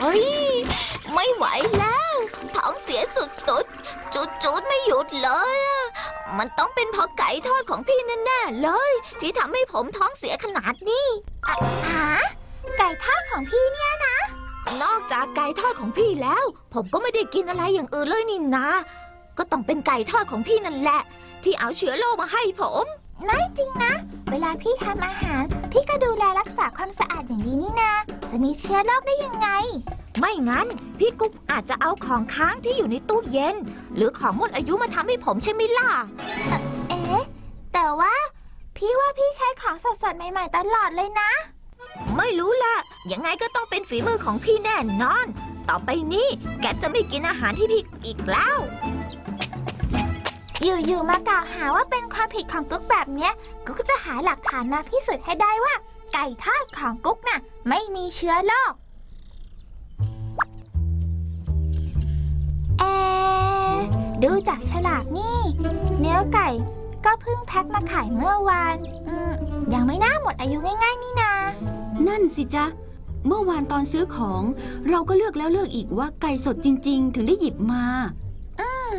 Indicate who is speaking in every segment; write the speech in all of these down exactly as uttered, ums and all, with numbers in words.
Speaker 1: เฮ้ยไม่ไหวแล้วท้องเสียสุดๆจุดๆไม่หยุดเลยอะมันต้องเป็นเพราะไก่ทอดของพี่แน่ๆเลยที่ทำให้ผมท้องเสียขนาดนี้
Speaker 2: อะหาไก่ทอดของพี่เนี่ยนะ
Speaker 1: นอกจากไก่ทอดของพี่แล้วผมก็ไม่ได้กินอะไรอย่างอื่นเลยนี่นะก็ต้องเป็นไก่ทอดของพี่นั่นแหละที่เอาเชื้อโรคมาให้ผม
Speaker 2: ไม่จริงนะเวลาพี่ทำอาหารพี่ก็ดูแลรักษาความสะอาดอย่างดีนี่นาจะมีเชื้อโรคได้ยังไง
Speaker 1: ไม่งั้นพี่กุ๊กอาจจะเอาของค้างที่อยู่ในตู้เย็นหรือของหมดอายุมาทำให้ผมใช่ไหมล่ะ
Speaker 2: เอ๊ะแต่ว่าพี่ว่าพี่ใช้ของสดๆใหม่ๆตลอดเลยนะ
Speaker 1: ไม่รู้ล่ะยังไงก็ต้องเป็นฝีมือของพี่แน่นอนต่อไปนี้แกจะไม่กินอาหารที่พี่อีกแล้ว
Speaker 2: อยู่ๆมากล่าวหาว่าเป็นความผิดของกุ๊กแบบเนี้ยกุ๊กจะหาหลักฐานมาพิสูจน์ให้ได้ว่าไก่ทอดของกุ๊กน่ะไม่มีเชื้อโรคเอ๊ะดูจากฉลากนี่เนื้อไก่ก็เพิ่งแพ็คมาขายเมื่อวานอืมยังไม่น่าหมดอายุง่ายๆนี่นา
Speaker 3: นั่นสิจ๊ะเมื่อวานตอนซื้อของเราก็เลือกแล้วเลือกอีกว่าไก่สดจริงๆถึงได้หยิบมา
Speaker 2: อืม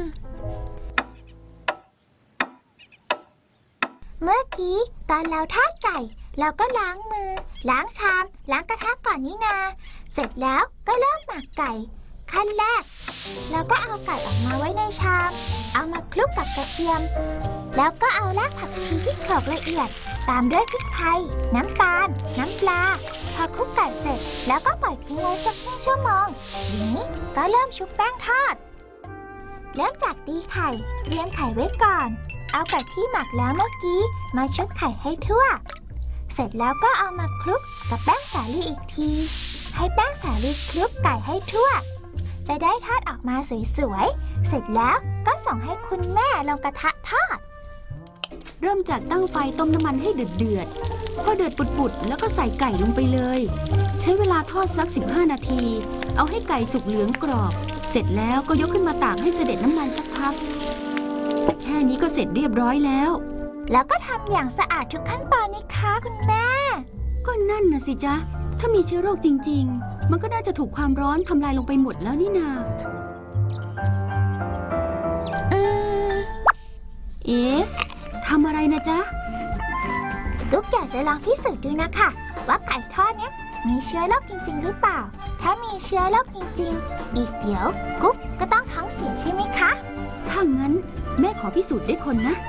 Speaker 2: เมื่อกี้ตอนเราทอดไก่เราก็ล้างมือล้างชามล้างกระทะก่อนนี่นาเสร็จแล้วก็เริ่มหมักไก่ขั้นแรกเราก็เอาไก่ออกมาไว้ในชามเอามาคลุกกับกระเทียมแล้วก็เอารากผักชีที่โขลกละเอียดตามด้วยพริกไทยน้ำตาลน้ำปลาพอคลุกไก่เสร็จแล้วก็ปล่อยทิ้งไว้สักครึ่งชั่วโมงทีนี้ก็เริ่มชุบแป้งทอดเริ่มจากตีไข่เตรียมไข่ไว้ก่อนเอาไก่ที่หมักแล้วเมื่อกี้มาชุบไข่ให้ทั่วเสร็จแล้วก็เอามาคลุกกับแป้งสาลีอีกทีให้แป้งสาลีคลุกไก่ให้ทั่วจะได้ทอดออกมาสวยๆเสร็จแล้วก็ส่งให้คุณแม่ลงกระทะทอด
Speaker 3: เริ่มจากตั้งไฟต้มน้ำมันให้เดือดเดือดพอเดือดปุดๆแล้วก็ใส่ไก่ลงไปเลยใช้เวลาทอดสักสิบห้านาทีเอาให้ไก่สุกเหลืองกรอบเสร็จแล้วก็ยกขึ้นมาตากให้เสด็จน้ำมันสักพักแค่นี้ก็เสร็จเรียบร้อยแล้ว
Speaker 2: แล้วก็ทำอย่างสะอาดทุกขั้นตอนนี่คะคุณแม่
Speaker 3: ก็นั่นนะสิจ๊ะถ้ามีเชื้อโรคจริงๆมันก็น่าจะถูกความร้อนทำลายลงไปหมดแล้วนี่นา
Speaker 2: อืม
Speaker 3: เอ๊ะทำอะไรนะจ๊ะ
Speaker 2: กุ๊กอยากจะลองพิสูจน์ดูนะคะว่าไก่ทอดเนี้ยมีเชื้อโรคจริงๆหรือเปล่าถ้ามีเชื้อโรคจริงๆอีกเดี๋ยวกุ๊กก็ต้องท้องเสียใช่ไหมคะ
Speaker 3: ถ้างั้นแม่ขอพิสูจน์ด้วยคนนะ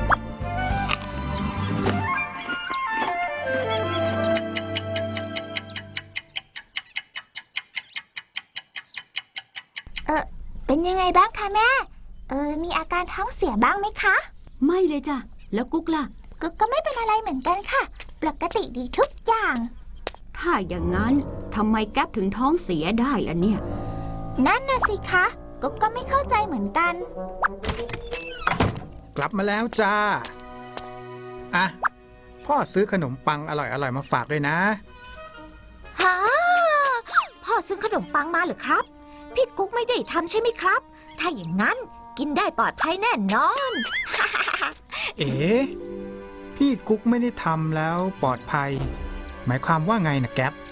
Speaker 2: เออเป็นยังไงบ้างคะแม่เออมีอาการท้องเสียบ้างไหมคะ
Speaker 3: ไม่เลยจ้ะแล้วกุ๊กล่ะ
Speaker 2: กุ๊กก็ไม่เป็นอะไรเหมือนกันค่ะปกติดีทุกอย่าง
Speaker 3: ถ้าอย่างนั้นทำไมแก๊ปถึงท้องเสียได้ล่ะเนี่ย
Speaker 2: นั่นน่ะสิคะกุ๊กก็ไม่เข้าใจเหมือนกัน
Speaker 4: กลับมาแล้วจ้าอ่ะพ่อซื้อขนมปังอร่อยๆมาฝากด้วยนะ
Speaker 1: ฮะพ่อซื้อขนมปังมาเหรอครับพี่กุ๊กไม่ได้ทำใช่ไหมครับถ้าอย่างนั้นกินได้ปลอดภัยแน่นอน
Speaker 4: เอ๋พี่กุ๊กไม่ได้ทำแล้วปลอดภัยหมายความว่าไงนะแก๊ป